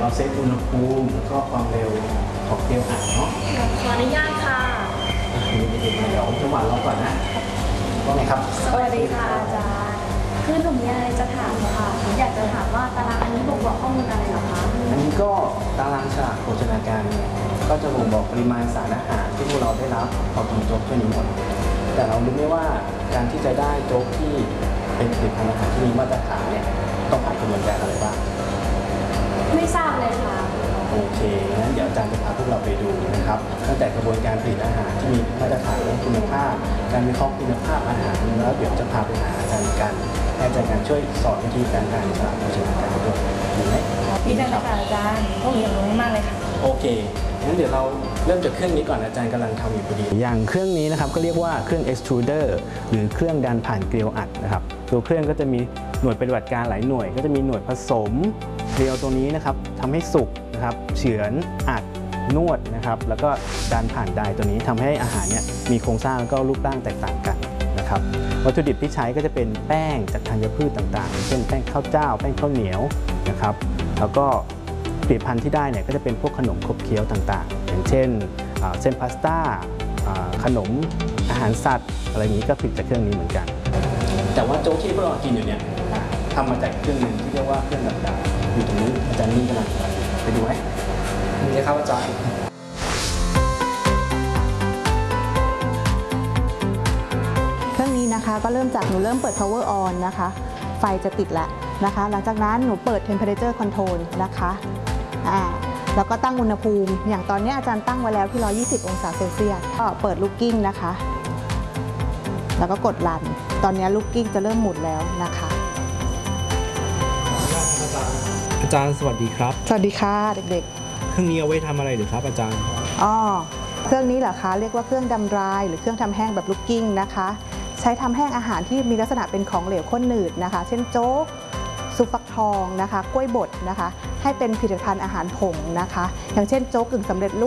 เราเซตอุณหภูมิแล้วก็ความเร็วของเกลียวอัดเนาะขออนุญาตค่ะมีเด็กๆเดี๋ยวจังหวะเราก่อนนะว่าไงครับสวัสดีค่ะอาจารย์คือหนูมีอะไรจะถามค่ะหนูอยากจะถามว่าตารางอันนี้บ่งบอกข้อมูลอะไรเหรอคะอันนี้ก็ตารางฉลากโภชนาการเนี่ยก็จะบ่งบอกปริมาณสารอาหารที่พวกเราได้รับพอกินโจ๊กแค่นี้หมดแต่เรารู้ไหมว่าการที่จะได้โจ๊กที่เป็นผลิตภัณฑ์อาหารที่มีมาตรฐานเนี่ยต้องผ่านกระบวนการอะไรบ้างไม่ทราบเลยค่ะโอเคงั้นเดี๋ยวอาจารย์จะพาพวกเราไปดูนะครับตั้งแต่กระบวนการผลิตอาหารที่มีมาตรฐานและคุณภาพการวิเคราะห์คุณภาพอาหารแล้วเดี๋ยวจะพาไปหาอาจารย์กันให้อาจารย์กันช่วยสอนวิธีการทานฉลากโภชนาการด้วยดีไหมดีจังเลยค่ะอาจารย์พวกนี้รู้มากเลยค่ะโอเคงั้นเดี๋ยวเราเริ่มจากเครื่องนี้ก่อนอาจารย์กำลังทำอยู่พอดีอย่างเครื่องนี้นะครับก็เรียกว่าเครื่อง extruder หรือเครื่องดันผ่านเกลียวอัดนะครับตัวเครื่องก็จะมีหน่วยปฏิบัติการหลายหน่วยก็จะมีหน่วยผสมเกลียวตัวนี้นะครับทำให้สุกนะครับเฉือนอัดนวดนะครับแล้วก็ดันผ่านไดตัวนี้ทำให้อาหารเนี่ยมีโครงสร้างแล้วก็รูปร่างแตกต่างกันนะครับวัตถุดิบที่ใช้ก็จะเป็นแป้งจากธัญพืชต่างๆเช่นแป้งข้าวเจ้าแป้งข้าวเหนียวนะครับแล้วก็ผลิตภัณฑ์ที่ได้เนี่ยก็จะเป็นพวกขนมขบเคี้ยวต่างๆอย่างเช่นเส้นพาสต้าขนมอาหารสัตว์อะไรอย่างนี้ก็ผลิตจากเครื่องนี้เหมือนกันแต่ว่าโจ๊กที่พวกเรากินอยู่เนี่ยทำมาจากเครื่องนึงที่เรียกว่าเครื่องดับดาอยู่ตรงนี้อาจารย์นี่กำลังไปดูไหมนี่ครับอาจารย์เครื่องนี้นะคะก็เริ่มจากหนูเริ่มเปิด power on นะคะไฟจะติดแล้วนะคะหลังจากนั้นหนูเปิด temperature control นะคะแล้วก็ตั้งอุณหภูมิอย่างตอนนี้อาจารย์ตั้งไว้แล้วที่120องศาเซลเซียสก็เปิดลูกกิ้งนะคะแล้วก็กดรันตอนนี้ลูกกิ้งจะเริ่มหมุนแล้วนะคะอาจารย์สวัสดีครับสวัสดีค่ะเด็กๆเครื่องนี้เอาไว้ทำอะไรหรือครับอาจารย์เครื่องนี้เหรอคะเรียกว่าเครื่องดำดรายหรือเครื่องทำแห้งแบบลูกกิ้งนะคะใช้ทำแห้งอาหารที่มีลักษณะเป็นของเหลวข้นหนืดนะคะเช่นโจ๊กซุปฟักทองนะคะกล้วยบดนะคะให้เป็นผลิตภัณฑ์อาหารผงนะคะอย่างเช่นโจ๊กกึ่งสำเร็จรูป